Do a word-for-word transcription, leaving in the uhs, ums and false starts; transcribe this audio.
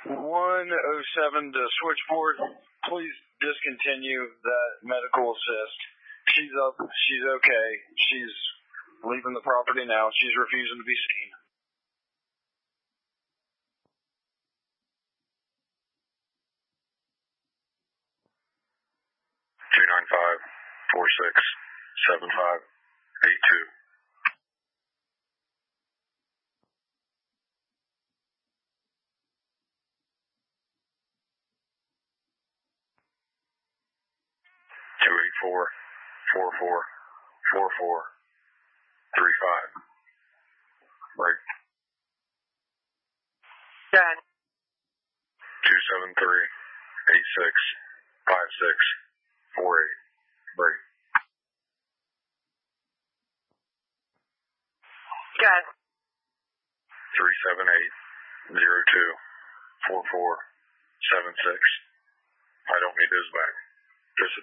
one oh seven to switchboard. Please discontinue that medical assist. She's up. She's okay. She's leaving the property now. She's refusing to be seen. two nine five, four six, seven five, eight two. two eight four, four four, four four, three five. Break. ten. two seven three, eight six, five six, four eight. Break. ten. three seven eight, zero two, four four, seven six.